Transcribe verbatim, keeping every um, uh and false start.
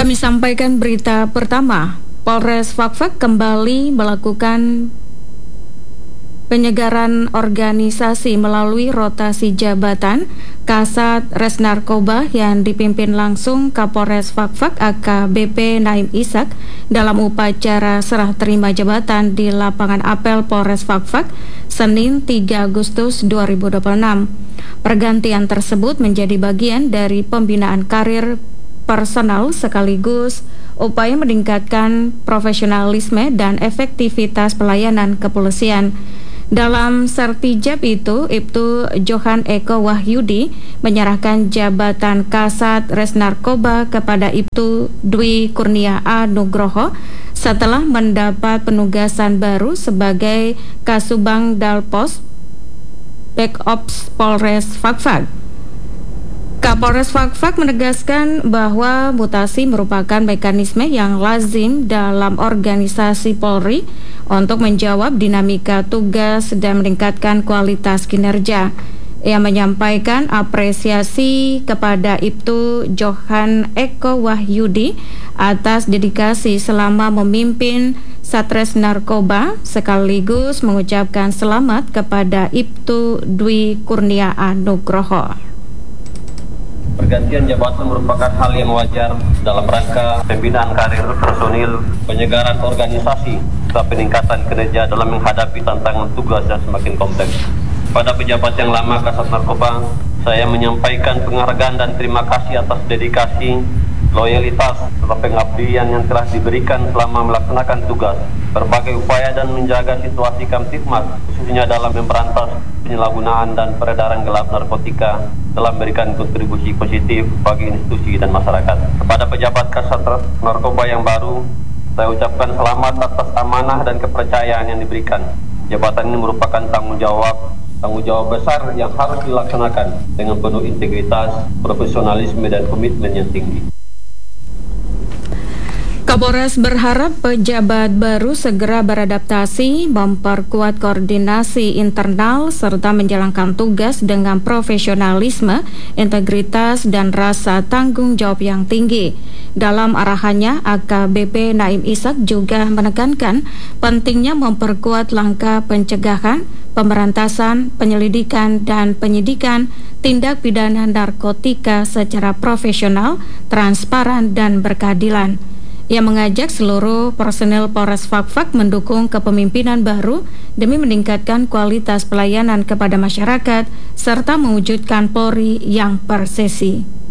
Kami sampaikan berita pertama. Polres Fakfak kembali melakukan penyegaran organisasi melalui rotasi jabatan Kasat Res Narkoba yang dipimpin langsung Kapolres Fakfak A K B P Naim Ishak dalam upacara serah terima jabatan di lapangan apel Polres Fakfak Senin tiga Agustus dua ribu dua puluh enam. Pergantian tersebut menjadi bagian dari pembinaan karir personal sekaligus upaya meningkatkan profesionalisme dan efektivitas pelayanan kepolisian. Dalam sertijab itu, Ibtu Johan Eko Wahyudi menyerahkan jabatan Kasat Res Narkoba kepada Ibtu Dwi Kurnia A. Nugroho setelah mendapat penugasan baru sebagai Kasubang Dalpos Backops Polres Fakfak. Kapolres Fakfak menegaskan bahwa mutasi merupakan mekanisme yang lazim dalam organisasi Polri untuk menjawab dinamika tugas dan meningkatkan kualitas kinerja. Ia menyampaikan apresiasi kepada Ibtu Johan Eko Wahyudi atas dedikasi selama memimpin Satres Narkoba sekaligus mengucapkan selamat kepada Ibtu Dwi Kurnia A. Nugroho. Pergantian jabatan merupakan hal yang wajar dalam rangka pembinaan karir personil, penyegaran organisasi, serta peningkatan kinerja dalam menghadapi tantangan tugas yang semakin kompleks. Pada pejabat yang lama Kasat Narkoba, saya menyampaikan penghargaan dan terima kasih atas dedikasi, loyalitas, serta pengabdian yang telah diberikan selama melaksanakan tugas. Berbagai upaya dan menjaga situasi Kamtibmas, khususnya dalam memberantas penyalahgunaan dan peredaran gelap narkotika, telah memberikan kontribusi positif bagi institusi dan masyarakat. Kepada pejabat Kasat Narkoba yang baru, saya ucapkan selamat atas amanah dan kepercayaan yang diberikan. Jabatan ini merupakan tanggung jawab, tanggung jawab besar yang harus dilaksanakan dengan penuh integritas, profesionalisme, dan komitmen yang tinggi. Kapolres berharap pejabat baru segera beradaptasi, memperkuat koordinasi internal, serta menjalankan tugas dengan profesionalisme, integritas, dan rasa tanggung jawab yang tinggi. Dalam arahannya, A K B P Naim Ishak juga menekankan pentingnya memperkuat langkah pencegahan, pemberantasan, penyelidikan, dan penyidikan tindak pidana narkotika secara profesional, transparan, dan berkeadilan. Ia mengajak seluruh personel Polres Fakfak mendukung kepemimpinan baru demi meningkatkan kualitas pelayanan kepada masyarakat serta mewujudkan Polri yang bersesi.